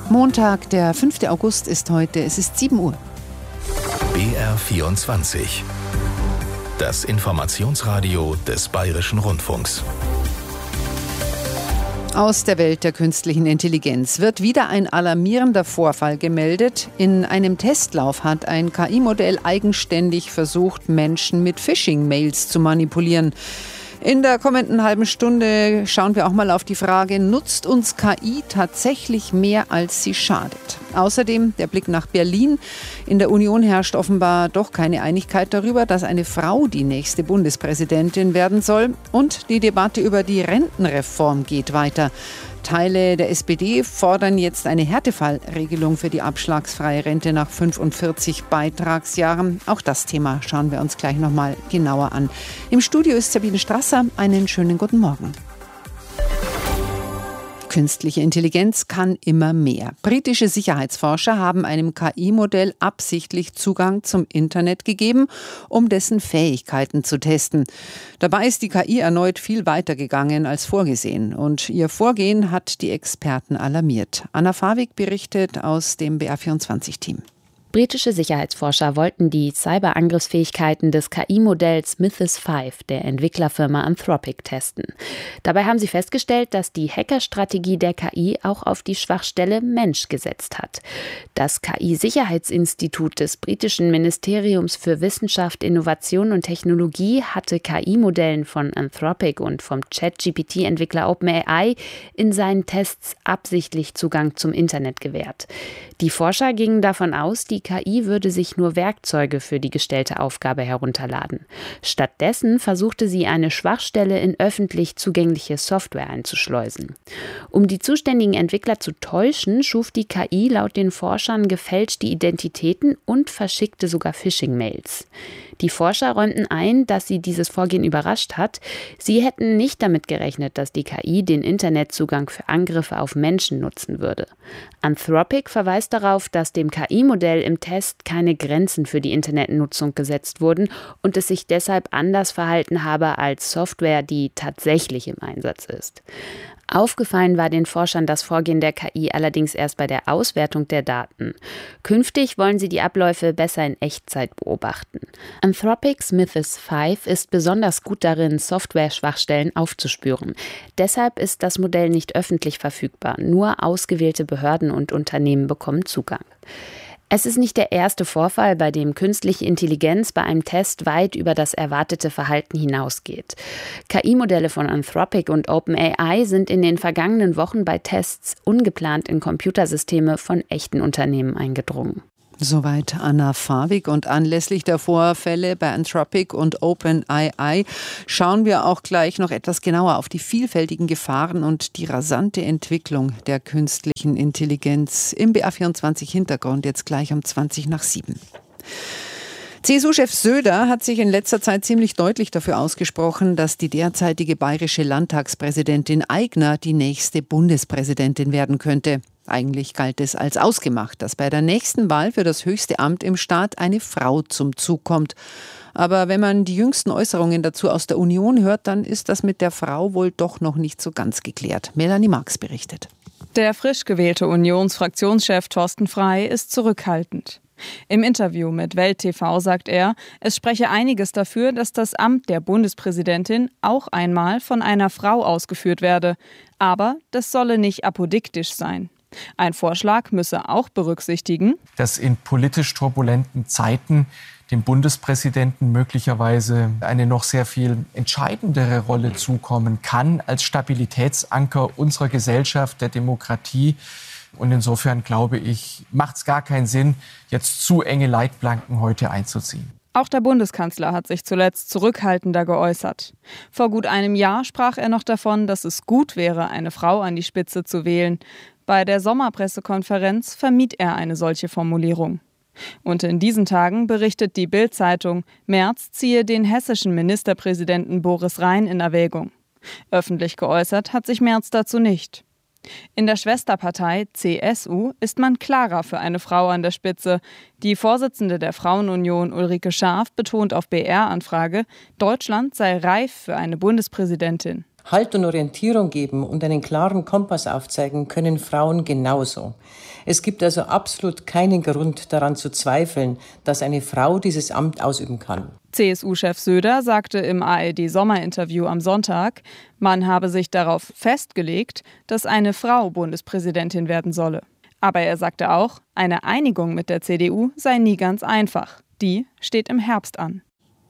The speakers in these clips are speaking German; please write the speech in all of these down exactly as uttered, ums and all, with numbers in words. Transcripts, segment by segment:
Montag, der fünfte August ist heute, es ist sieben Uhr. B R vierundzwanzig. Das Informationsradio des Bayerischen Rundfunks. Aus der Welt der künstlichen Intelligenz wird wieder ein alarmierender Vorfall gemeldet. In einem Testlauf hat ein K I-Modell eigenständig versucht, Menschen mit Phishing-Mails zu manipulieren. In der kommenden halben Stunde schauen wir auch mal auf die Frage, nutzt uns K I tatsächlich mehr, als sie schadet? Außerdem der Blick nach Berlin. In der Union herrscht offenbar doch keine Einigkeit darüber, dass eine Frau die nächste Bundespräsidentin werden soll. Und die Debatte über die Rentenreform geht weiter. Teile der S P D fordern jetzt eine Härtefallregelung für die abschlagsfreie Rente nach fünfundvierzig Beitragsjahren. Auch das Thema schauen wir uns gleich noch mal genauer an. Im Studio ist Sabine Strasser. Einen schönen guten Morgen. Künstliche Intelligenz kann immer mehr. Britische Sicherheitsforscher haben einem K I-Modell absichtlich Zugang zum Internet gegeben, um dessen Fähigkeiten zu testen. Dabei ist die K I erneut viel weiter gegangen als vorgesehen. Und ihr Vorgehen hat die Experten alarmiert. Anna Fawig berichtet aus dem B R vierundzwanzig-Team. Britische Sicherheitsforscher wollten die Cyberangriffsfähigkeiten des K I-Modells Mythos fünf der Entwicklerfirma Anthropic testen. Dabei haben sie festgestellt, dass die Hackerstrategie der K I auch auf die Schwachstelle Mensch gesetzt hat. Das K I-Sicherheitsinstitut des britischen Ministeriums für Wissenschaft, Innovation und Technologie hatte K I-Modellen von Anthropic und vom Chat-G P T-Entwickler OpenAI in seinen Tests absichtlich Zugang zum Internet gewährt. Die Forscher gingen davon aus, die K I würde sich nur Werkzeuge für die gestellte Aufgabe herunterladen. Stattdessen versuchte sie, eine Schwachstelle in öffentlich zugängliche Software einzuschleusen. Um die zuständigen Entwickler zu täuschen, schuf die K I laut den Forschern gefälschte Identitäten und verschickte sogar Phishing-Mails. Die Forscher räumten ein, dass sie dieses Vorgehen überrascht hat. Sie hätten nicht damit gerechnet, dass die K I den Internetzugang für Angriffe auf Menschen nutzen würde. Anthropic verweist darauf, dass dem K I-Modell im Test keine Grenzen für die Internetnutzung gesetzt wurden und es sich deshalb anders verhalten habe als Software, die tatsächlich im Einsatz ist. Aufgefallen war den Forschern das Vorgehen der K I allerdings erst bei der Auswertung der Daten. Künftig wollen sie die Abläufe besser in Echtzeit beobachten. Anthropics Mythos fünf ist besonders gut darin, Software-Schwachstellen aufzuspüren. Deshalb ist das Modell nicht öffentlich verfügbar. Nur ausgewählte Behörden und Unternehmen bekommen Zugang. Es ist nicht der erste Vorfall, bei dem künstliche Intelligenz bei einem Test weit über das erwartete Verhalten hinausgeht. K I-Modelle von Anthropic und OpenAI sind in den vergangenen Wochen bei Tests ungeplant in Computersysteme von echten Unternehmen eingedrungen. Soweit Anna Fawig. Und anlässlich der Vorfälle bei Anthropic und OpenAI schauen wir auch gleich noch etwas genauer auf die vielfältigen Gefahren und die rasante Entwicklung der künstlichen Intelligenz im B R vierundzwanzig Hintergrund, jetzt gleich um zwanzig nach sieben. C S U-Chef Söder hat sich in letzter Zeit ziemlich deutlich dafür ausgesprochen, dass die derzeitige bayerische Landtagspräsidentin Aigner die nächste Bundespräsidentin werden könnte. Eigentlich galt es als ausgemacht, dass bei der nächsten Wahl für das höchste Amt im Staat eine Frau zum Zug kommt. Aber wenn man die jüngsten Äußerungen dazu aus der Union hört, dann ist das mit der Frau wohl doch noch nicht so ganz geklärt. Melanie Marx berichtet. Der frisch gewählte Unionsfraktionschef Thorsten Frey ist zurückhaltend. Im Interview mit Welt T V sagt er, es spreche einiges dafür, dass das Amt der Bundespräsidentin auch einmal von einer Frau ausgeführt werde. Aber das solle nicht apodiktisch sein. Ein Vorschlag müsse auch berücksichtigen, dass in politisch turbulenten Zeiten dem Bundespräsidenten möglicherweise eine noch sehr viel entscheidendere Rolle zukommen kann als Stabilitätsanker unserer Gesellschaft, der Demokratie. Und insofern, glaube ich, macht es gar keinen Sinn, jetzt zu enge Leitplanken heute einzuziehen. Auch der Bundeskanzler hat sich zuletzt zurückhaltender geäußert. Vor gut einem Jahr sprach er noch davon, dass es gut wäre, eine Frau an die Spitze zu wählen. Bei der Sommerpressekonferenz vermied er eine solche Formulierung. Und in diesen Tagen berichtet die Bild-Zeitung, Merz ziehe den hessischen Ministerpräsidenten Boris Rhein in Erwägung. Öffentlich geäußert hat sich Merz dazu nicht. In der Schwesterpartei C S U ist man klarer für eine Frau an der Spitze. Die Vorsitzende der Frauenunion Ulrike Scharf betont auf B R-Anfrage, Deutschland sei reif für eine Bundespräsidentin. Halt und Orientierung geben und einen klaren Kompass aufzeigen können Frauen genauso. Es gibt also absolut keinen Grund daran zu zweifeln, dass eine Frau dieses Amt ausüben kann. C S U-Chef Söder sagte im A R D-Sommerinterview am Sonntag, man habe sich darauf festgelegt, dass eine Frau Bundespräsidentin werden solle. Aber er sagte auch, eine Einigung mit der C D U sei nie ganz einfach. Die steht im Herbst an.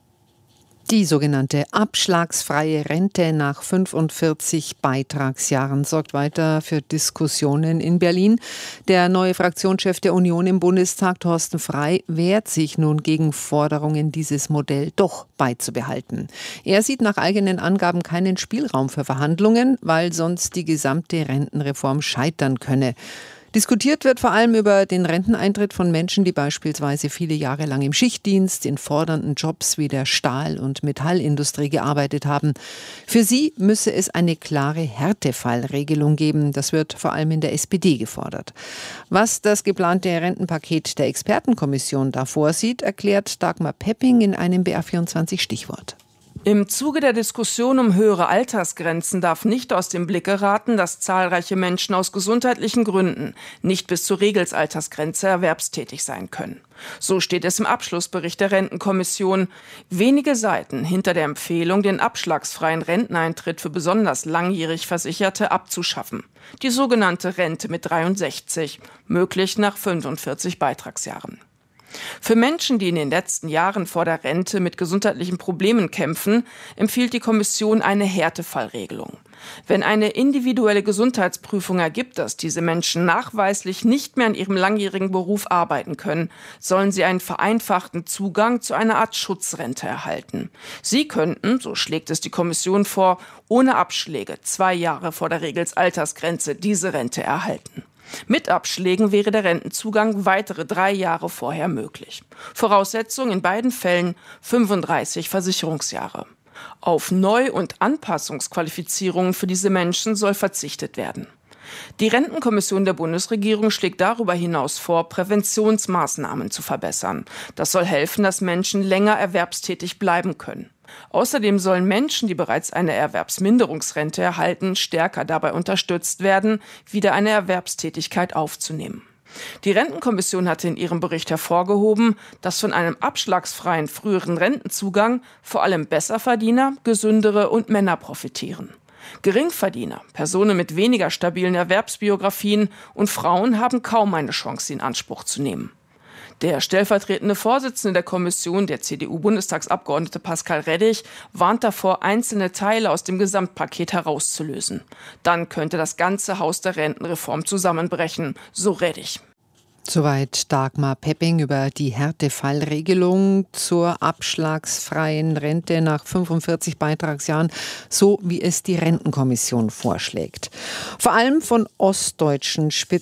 Die sogenannte abschlagsfreie Rente nach fünfundvierzig Beitragsjahren sorgt weiter für Diskussionen in Berlin. Der neue Fraktionschef der Union im Bundestag, Thorsten Frey, wehrt sich nun gegen Forderungen, dieses Modell doch beizubehalten. Er sieht nach eigenen Angaben keinen Spielraum für Verhandlungen, weil sonst die gesamte Rentenreform scheitern könne. Diskutiert wird vor allem über den Renteneintritt von Menschen, die beispielsweise viele Jahre lang im Schichtdienst in fordernden Jobs wie der Stahl- und Metallindustrie gearbeitet haben. Für sie müsse es eine klare Härtefallregelung geben. Das wird vor allem in der S P D gefordert. Was das geplante Rentenpaket der Expertenkommission da vorsieht, erklärt Dagmar Pepping in einem B R vierundzwanzig Stichwort. Im Zuge der Diskussion um höhere Altersgrenzen darf nicht aus dem Blick geraten, dass zahlreiche Menschen aus gesundheitlichen Gründen nicht bis zur Regelsaltersgrenze erwerbstätig sein können. So steht es im Abschlussbericht der Rentenkommission. Wenige Seiten hinter der Empfehlung, den abschlagsfreien Renteneintritt für besonders langjährig Versicherte abzuschaffen. Die sogenannte Rente mit dreiundsechzig, möglich nach fünfundvierzig Beitragsjahren. Für Menschen, die in den letzten Jahren vor der Rente mit gesundheitlichen Problemen kämpfen, empfiehlt die Kommission eine Härtefallregelung. Wenn eine individuelle Gesundheitsprüfung ergibt, dass diese Menschen nachweislich nicht mehr in ihrem langjährigen Beruf arbeiten können, sollen sie einen vereinfachten Zugang zu einer Art Schutzrente erhalten. Sie könnten, so schlägt es die Kommission vor, ohne Abschläge zwei Jahre vor der Regelsaltersgrenze diese Rente erhalten. Mit Abschlägen wäre der Rentenzugang weitere drei Jahre vorher möglich. Voraussetzung in beiden Fällen fünfunddreißig Versicherungsjahre. Auf Neu- und Anpassungsqualifizierungen für diese Menschen soll verzichtet werden. Die Rentenkommission der Bundesregierung schlägt darüber hinaus vor, Präventionsmaßnahmen zu verbessern. Das soll helfen, dass Menschen länger erwerbstätig bleiben können. Außerdem sollen Menschen, die bereits eine Erwerbsminderungsrente erhalten, stärker dabei unterstützt werden, wieder eine Erwerbstätigkeit aufzunehmen. Die Rentenkommission hatte in ihrem Bericht hervorgehoben, dass von einem abschlagsfreien früheren Rentenzugang vor allem Besserverdiener, Gesündere und Männer profitieren. Geringverdiener, Personen mit weniger stabilen Erwerbsbiografien und Frauen haben kaum eine Chance, ihn in Anspruch zu nehmen. Der stellvertretende Vorsitzende der Kommission, der C D U-Bundestagsabgeordnete Pascal Rettig, warnt davor, einzelne Teile aus dem Gesamtpaket herauszulösen. Dann könnte das ganze Haus der Rentenreform zusammenbrechen, so Rettig. Soweit Dagmar Pepping über die Härtefallregelung zur abschlagsfreien Rente nach fünfundvierzig Beitragsjahren, so wie es die Rentenkommission vorschlägt. Vor allem von ostdeutschen Spitzen